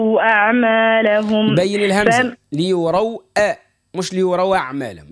أعمالهم. بين الهمزة. ليروا مش ليروا أعمالهم.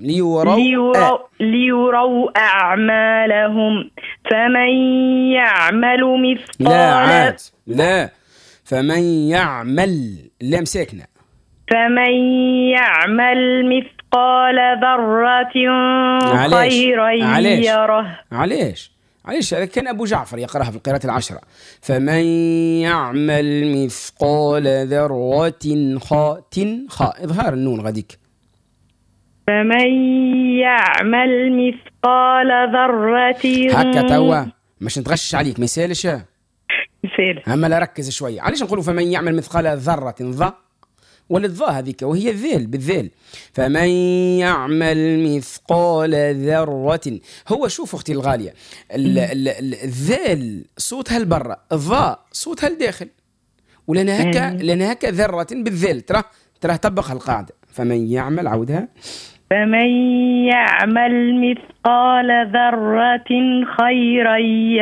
ليروا أعمالهم. فمن يعمل مثقال لا فمن يعمل اللام ساكنة. فمن يعمل مثقال ذرة خيرا يره. علاش هذا كان أبو جعفر يقرأها في القراءة العشرة. فمن يعمل مثقال ذرة خاء إظهار النون غاديك. فمن يعمل مثقال ذرة هكا توا مش نتغشش عليك ما يسالش يسال. أما لا ركز شوية. علاش نقولوا فمن يعمل مثقال ذرة ضاء ولا الضاء هذيك وهي الذيل بالذيل. فمن يعمل مثقال ذرة. هو شوف أختي الغالية الذيل صوتها لبرا الضاء صوتها لداخل لنا هكا ذرة بالذيل ترى طبقها القاعدة. فمن يعمل عودها. فمن يعمل مثقال ذرة خيرا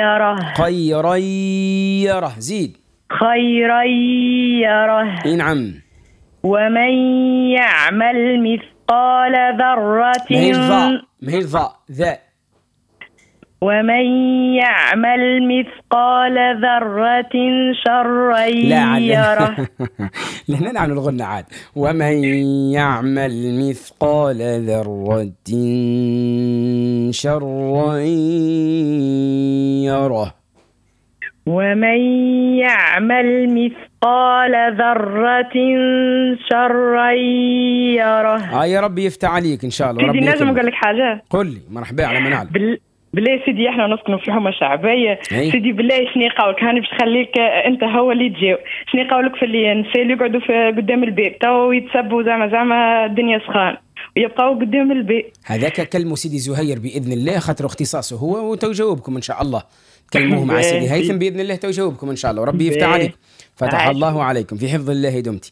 يره. زيد. خيرا يره. نعم. ومن يعمل مثقال ذرة مهي الضاء ذا. ومن يعمل مثقال ذرة شرا يره. لهنا نعمل الغنى عاد. ومن يعمل مثقال ذرة شرا يره. ومن يعمل مثقال ذرة شرا يره. يا ربي يفتح عليك إن شاء الله. ربي لازم أقول لك حاجة. قل لي. مرحبا على من أعلم. بالله سيدي احنا نسكنوا في حومه شعبيه. سيدي بالله شنو يقولك هاني باش نخليك انت هو اللي تجاوب. شنو يقولك في اللي النساء اللي يقعدوا في قدام البيت تو يتسبوا زعما الدنيا سخان ويبقاو قدام البيت. هذاك كلموا سيدي زهير باذن الله خاطر اختصاصه هو وتجاوبكم ان شاء الله. كلموه مع سيدي هيثم باذن الله تجاوبكم ان شاء الله. وربي يفتح عليك. فتح الله عليكم في حفظ الله دمتي.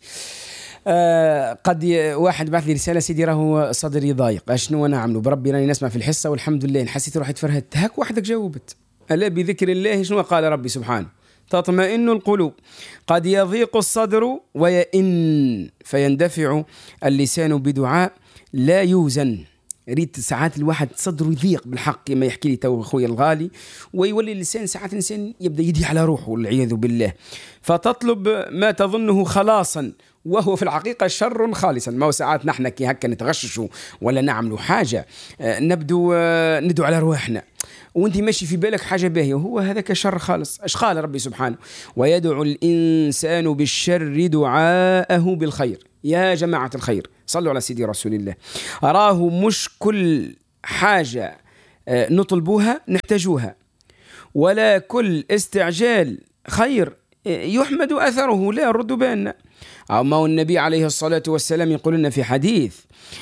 قد واحد بعث لي رسالة سيدي راهو صدري ضايق اشنو انا اعملوا بربي راني نسمع في الحصة والحمد لله حسيت روحي تفرهدت. هاك وحدك جاوبت. ألا بذكر الله شنو قال ربي سبحانه تطمئن القلوب. قد يضيق الصدر ويئن فيندفع اللسان بدعاء لا يوزن. ريت ساعات الواحد صدره يضيق بالحق كما يحكي لي تو اخويا الغالي ويولي اللسان ساعات الانسان يبدا يدي على روحه والعياذ بالله. فتطلب ما تظنه خلاصا وهو في الحقيقة شر خالصا. ما هو ساعات نحن كي هكا نتغششوا ولا نعملوا حاجة نبدو ندعو على رواحنا وانت ماشي في بالك حاجة باهية وهو هذاك شر خالص. اش قال ربي سبحانه ويدعو الإنسان بالشر دعاءه بالخير. يا جماعة الخير صلوا على سيدي رسول الله. أراه مش كل حاجة نطلبوها نحتاجوها ولا كل استعجال خير يحمد أثره لا رد بالنا. أما النبي عليه الصلاة والسلام يقول لنا في حديث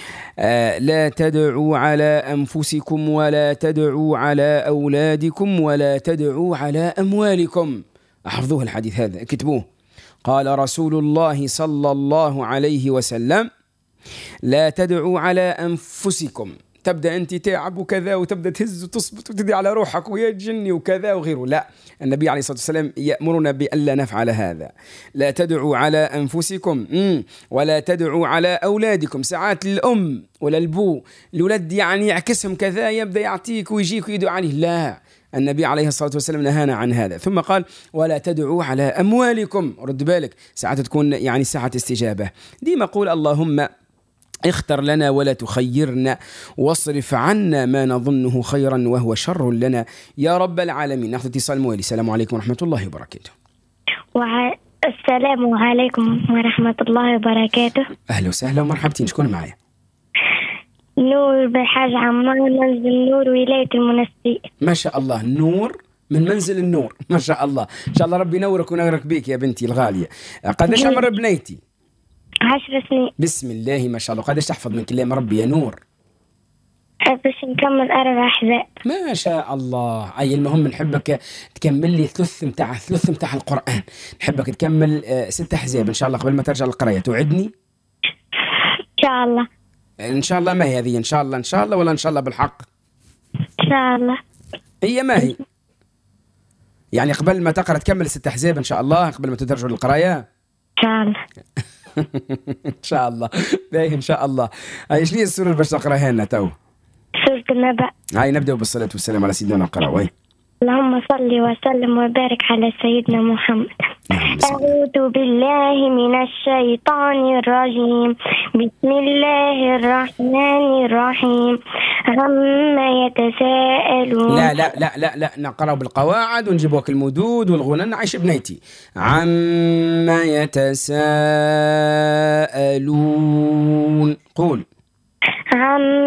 لا تدعوا على أنفسكم ولا تدعوا على أولادكم ولا تدعوا على أموالكم. أحفظوه الحديث هذا كتبوه. قال رسول الله صلى الله عليه وسلم لا تدعوا على أنفسكم. تبدأ أنت تعب وكذا وتبدأ تهز وتصبت وتدي على روحك ويا جني وكذا وغيره. لا النبي عليه الصلاة والسلام يأمرنا بألا نفعل هذا. لا تدعوا على أنفسكم ولا تدعوا على أولادكم. ساعات الأم ولا البو الولد يعني يعكسهم كذا يبدأ يعطيك ويجيك ويدعو عليه. لا النبي عليه الصلاة والسلام نهانا عن هذا. ثم قال ولا تدعوا على أموالكم. رد بالك ساعات تكون يعني ساعة استجابة. ديما قول اللهم اختر لنا ولا تخيرنا واصرف عنا ما نظنه خيرا وهو شر لنا يا رب العالمين. ناخذ اتصال موالي. السلام عليكم ورحمة الله وبركاته. السلام عليكم ورحمة الله وبركاته. أهلا وسهلا ومرحبتين. شكون معايا؟ نور بالحاج عمار منزل نور ولاية المنسي. ما شاء الله نور من منزل النور ما شاء الله. إن شاء الله ربي ينورك ونورك بيك يا بنتي الغالية. قديش عمر بنيتي؟ 10 سنين. بسم الله ما شاء الله. قديش تحفظ من كلام ربي يا نور؟ باش نكمل 4 أحزاب. ما شاء الله. أي المهم نحبك تكمل لي ثلث متاع القرآن. نحبك تكمل 6 أحزاب إن شاء الله قبل ما ترجع للقراية. توعدني؟ إن شاء الله. إن شاء الله. ما هي هذه إن شاء الله ولا إن شاء الله بالحق؟ إن شاء الله. هي ما هي يعني قبل ما تقرأ تكمل 6 أحزاب إن شاء الله قبل ما ترجع للقراية؟ إن شاء الله. إن شاء الله. باهي إن شاء الله. إيش لي السورة باش تقراها لنا تو؟ سورة النبأ. هاي نبدأ بالصلاة والسلام على سيدنا نقرأ. اللهم صل وسلم وبارك على سيدنا محمد. أعوذ بالله من الشيطان الرجيم. بسم الله الرحمن الرحيم. عما يتساءلون. لا لا لا لا لا، نقرأ بالقواعد ونجيب وك المدود والغنى. نعيش بنيتي. عما يتساءلون. قول.